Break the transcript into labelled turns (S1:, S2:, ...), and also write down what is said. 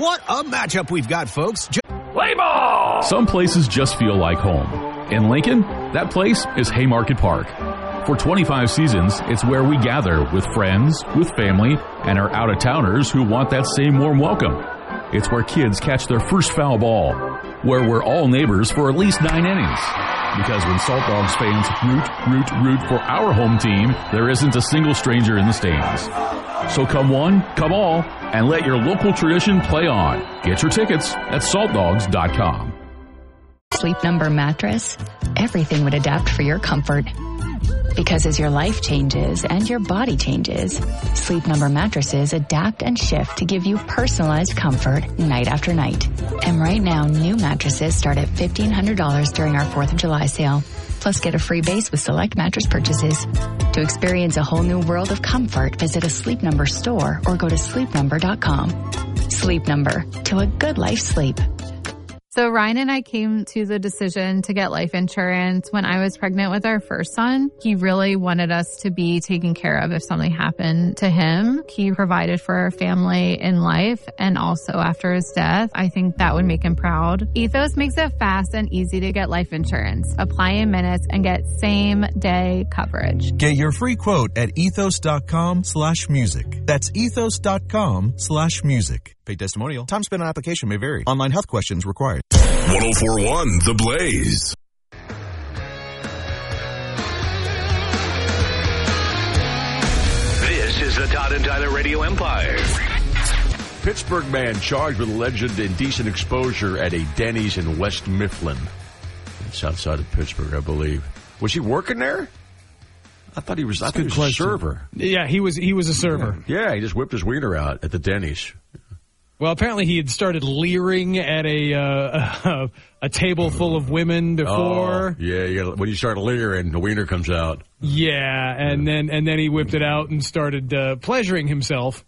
S1: What a matchup we've got, folks.
S2: Play ball!
S3: Some places just feel like home. In Lincoln, that place is Haymarket Park. For 25 seasons, it's where we gather with friends, with family, and our out-of-towners who want that same warm welcome. It's where kids catch their first foul ball, where we're all neighbors for at least 9 innings. Because when Salt Dogs fans root for our home team, there isn't a single stranger in the stands. So come one, come all, and let your local tradition play on. Get your tickets at saltdogs.com.
S4: Sleep Number mattress, everything would adapt for your comfort. Because as your life changes and your body changes, Sleep Number mattresses adapt and shift to give you personalized comfort night after night. And right now, new mattresses start at $1,500 during our 4th of July sale. Plus, get a free base with select mattress purchases. To experience a whole new world of comfort, visit a Sleep Number store or go to sleepnumber.com. Sleep Number, to a good life sleep.
S5: So Ryan and I came to the decision to get life insurance when I was pregnant with our first son. He really wanted us to be taken care of if something happened to him. He provided for our family in life and also after his death. I think that would make him proud. Ethos makes it fast and easy to get life insurance. Apply in minutes and get same-day coverage.
S6: Get your free quote at ethos.com/music. That's ethos.com/music. Paid testimonial. Time spent on application may vary. Online health questions required.
S2: 104.1 The Blaze. This is the Todd and Tyler Radio Empire.
S7: Pittsburgh man charged with alleged indecent exposure at a Denny's in West Mifflin. It's outside of Pittsburgh, I believe. Was he working there? I thought he was a server.
S8: Yeah, he was a server.
S7: Yeah, he just whipped his wiener out at the Denny's.
S8: Well, apparently he had started leering at a table full of women before.
S7: Oh, yeah. When you start leering, the wiener comes out.
S8: Yeah, and then he whipped it out and started pleasuring himself.